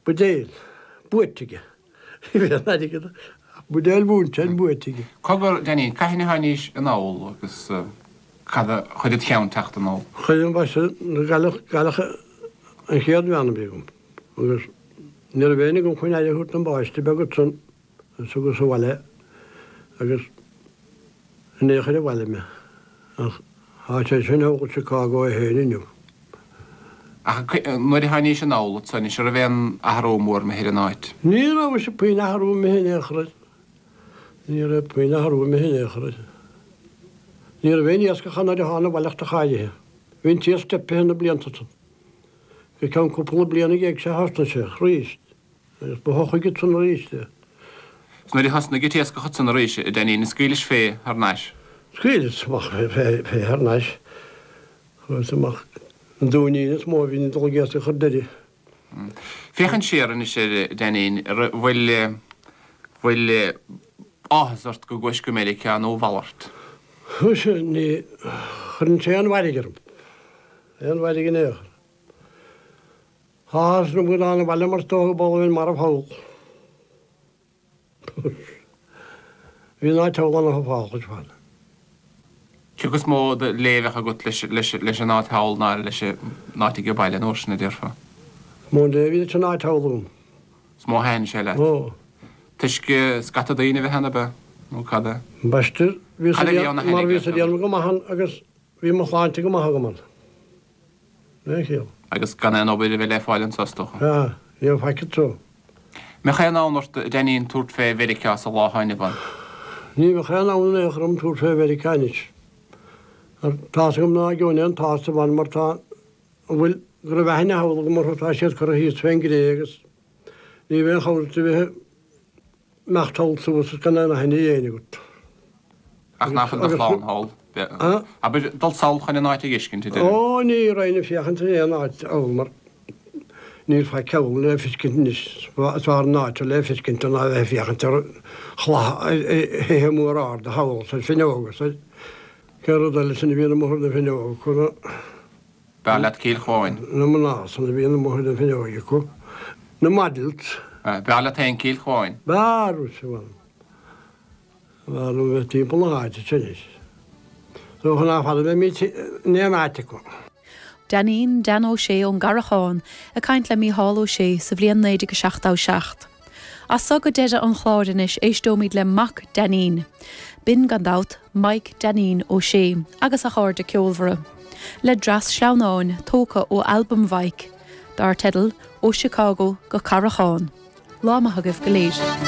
Budéil, buatige. Budéil búntein buatige. Cogur Denny, caiithne haníis an áil agus chuid cheann teachta an áil. Chuidir bhaise galach an chéad bheanna bígum. Agus níor bhéna go chuin éidir chuút an báiste begur tún sugus bhile agus néchar bhile me. Há sé sin ógad Chicago a héanainiu. Nuair haníis an áil, sanna se a bhéan athrómór me hir an áit. Ní ra se puoine athú me hénéchrid. Ní ra puoine athú me hénéchrid. Ní a bhéine as go chana de hána bhaileachta chaidethe. Bhín tíos stepe hena blianta. Go ceann cúpla bliana ag sé hasna sé, ríist. Agus ba hochaige tún ríiste. Nuair hasna go tíos go chutsan a réise i Denny na scrílis fé ar náis. Scrílis fé ar náis. Chuach an dúnínas mó bhín dulgéasta chu deidir. Féchan séaran is sé Denny bhfuil áhasart go gcuis go America nó bhallart. Chus ní chun sé an bhaidigarm. An bhaidigan éach. Hás na bhfuil anna bhile mar tóga bóhfuil mar a bhóg. Bhí ná teána a bhágad bhile. Tugus mó de léveh a gut leis an áthall ná leis náti go bailile nóisna dearfa. Mó de bhí te náteáún. Smó hain sé le. Tuis go scata daoine bheith hena be nó cada. Baistir mar ví a déanam go maihan agus bhí mar chláinte go maitha go man. Chéal. Agus gan an óbéidir bheith le fáilen sastocha. Níor faice tú. Me chéan ánirt Denny'n túirt fé America sa láhaine ban. Ní me chéan ána chum túr fé Americanis. Tá gom ná gúine tásta bhain mar tá bhfuil gur bheithna hála go martá siad chu híos féin agus ní bhéh cháirta bheitthe mechttáilsa gan na hena dhéana gut. Ach nach an láán hall. A dal sáil chuna náid a giscin tú. Ó ní réine fiochananta éon áit ámar. Níor fá ceil le fiscinnis bhar náid le fiscinnta ná bheith fiochantar chlá mór ád a háil sa finógus. Ceir le sinna bhíonna mór na finó chuna. Ba le cíl cháin. Na ná sanna bhíonna mór na finóige chu. Na madilt. Ba le taon cíl cháin. Barú se bhil. Bhú bheith timp na háide tunis. So chuna fáda bheith mí néanáite go. Denny'n Dan O'Shea ón Garacháin a caint le mí Hall O'Shea sa bhliain 1967. As so go deide an chládanis éistómid le Mac Denny'n. Bin gandát Mike Denny'n O'Shea agus a cháir de ceolmhara. Le dras sleanáin tóca ó Album Mhaich, dar tedal ó Chicago go Caracháin. Láma thugah go léir.